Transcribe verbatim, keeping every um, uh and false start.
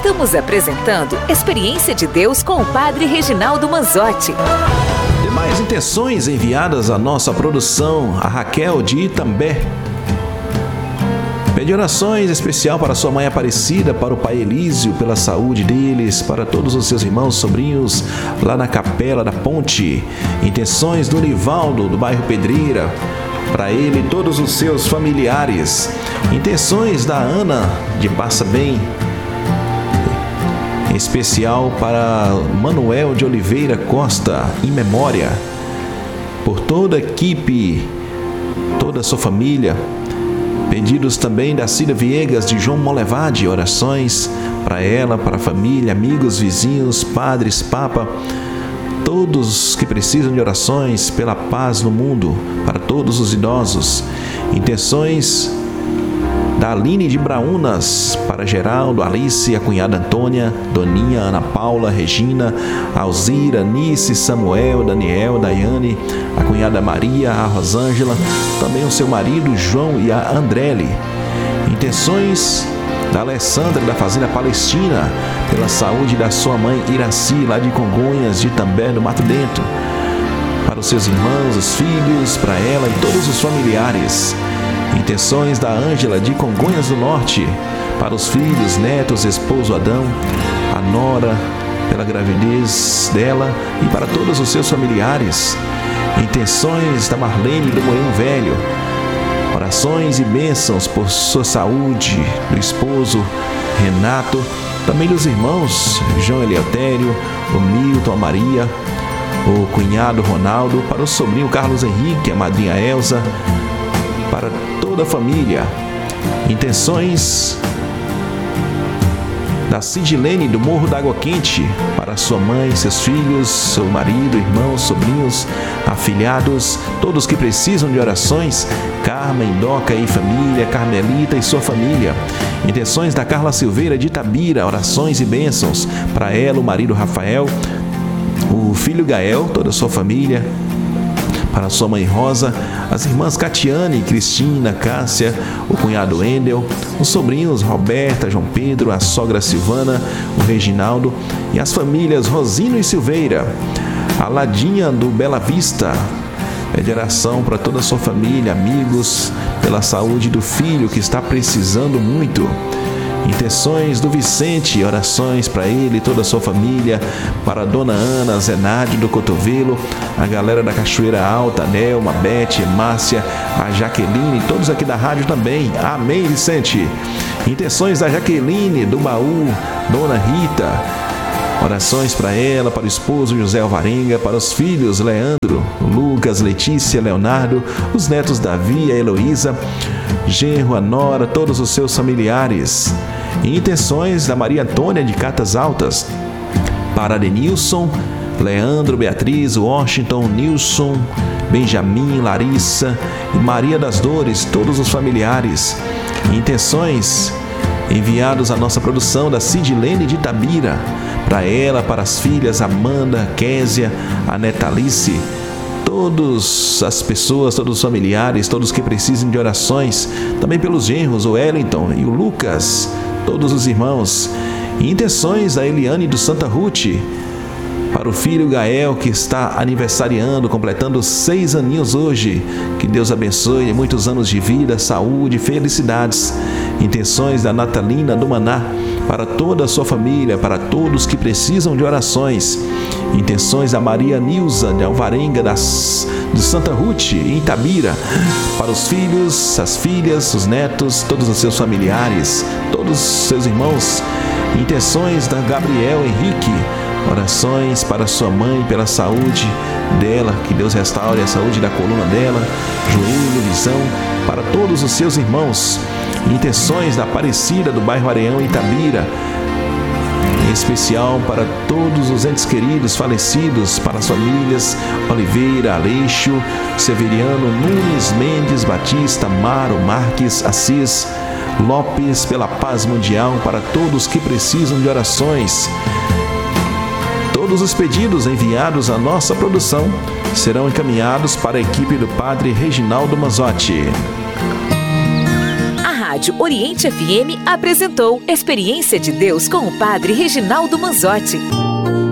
Estamos apresentando Experiência de Deus com o Padre Reginaldo Manzotti. Demais intenções enviadas à nossa produção, a Raquel de Itambé. Pede orações especial para sua mãe Aparecida, para o pai Elísio, pela saúde deles, para todos os seus irmãos, sobrinhos, lá na Capela da Ponte. Intenções do Nivaldo, do bairro Pedreira, para ele e todos os seus familiares. Intenções da Ana, de Passa Bem, em especial para Manuel de Oliveira Costa, em memória, por toda a equipe, toda a sua família. Pedidos também da Cida Viegas, de João Molevade, orações para ela, para a família, amigos, vizinhos, padres, papa, todos que precisam de orações pela paz no mundo, para todos os idosos. Intenções da Aline de Braunas, para Geraldo, Alice, a cunhada Antônia, Doninha, Ana Paula, Regina, Alzira, Nice, Samuel, Daniel, Daiane, a cunhada Maria, a Rosângela, também o seu marido João e a Andrele. Intenções da Alessandra, da Fazenda Palestina, pela saúde da sua mãe Iraci, lá de Congonhas, de Itambé, do Mato Dentro, para os seus irmãos, os filhos, para ela e todos os familiares. Intenções da Ângela, de Congonhas do Norte, para os filhos, netos, esposo Adão, a nora, pela gravidez dela e para todos os seus familiares. Intenções da Marlene do Moinho Velho, orações e bênçãos por sua saúde, do esposo Renato, também dos irmãos João Eleutério, o Milton, a Maria, o cunhado Ronaldo, para o sobrinho Carlos Henrique, a madrinha Elza, para toda a família. Intenções da Sidilene do Morro da Água Quente, para sua mãe, seus filhos, seu marido, irmãos, sobrinhos, afilhados, todos que precisam de orações, Carmen, Doca e família, Carmelita e sua família. Intenções da Carla Silveira de Itabira, orações e bênçãos para ela, o marido Rafael, o filho Gael, toda a sua família, para sua mãe Rosa, as irmãs Catiane, Cristina, Cássia, o cunhado Endel, os sobrinhos Roberta, João Pedro, a sogra Silvana, o Reginaldo e as famílias Rosino e Silveira, a Ladinha do Bela Vista. Pede oração para toda a sua família, amigos, pela saúde do filho que está precisando muito. Intenções do Vicente, orações para ele e toda a sua família, para a dona Ana, Zenádio do Cotovelo, a galera da Cachoeira Alta, Nelma, Bete, Márcia, a Jaqueline, todos aqui da rádio também. Amém, Vicente. Intenções da Jaqueline, do Baú, dona Rita, orações para ela, para o esposo José Alvarenga, para os filhos Leandro, Lucas, Letícia, Leonardo, os netos Davi, a Heloísa, genro, a nora, todos os seus familiares. Intenções da Maria Antônia de Catas Altas, para Denilson, Leandro, Beatriz, Washington, Nilson, Benjamin, Larissa e Maria das Dores, todos os familiares. Intenções enviados à nossa produção da Sidilene de Itabira, para ela, para as filhas Amanda, Késia, a Netalice, todas as pessoas, todos os familiares, todos que precisem de orações, também pelos genros, o Wellington e o Lucas, todos os irmãos. E intenções da Eliane do Santa Ruth, para o filho Gael, que está aniversariando, completando seis aninhos hoje. Que Deus abençoe, muitos anos de vida, saúde e felicidades. Intenções da Natalina do Maná, para toda a sua família, para todos que precisam de orações. Intenções da Maria Nilza de Alvarenga das, de Santa Ruth, em Itabira, para os filhos, as filhas, os netos, todos os seus familiares, todos os seus irmãos. Intenções da Gabriel Henrique, orações para sua mãe, pela saúde dela, que Deus restaure a saúde da coluna dela, joelho, visão, para todos os seus irmãos. Intenções da Aparecida do bairro Areão, Itabira, em especial para todos os entes queridos falecidos, para as famílias Oliveira, Aleixo, Severiano, Nunes, Mendes, Batista, Maro, Marques, Assis, Lopes, pela paz mundial, para todos que precisam de orações. Todos os pedidos enviados à nossa produção serão encaminhados para a equipe do Padre Reginaldo Manzotti. Rádio Oriente F M apresentou Experiência de Deus com o Padre Reginaldo Manzotti.